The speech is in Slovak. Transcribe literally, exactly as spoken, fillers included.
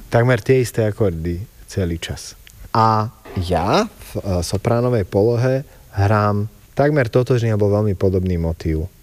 takmer tie isté akordy celý čas. A ja v sopránovej polohe hrám takmer totožný alebo veľmi podobný motív.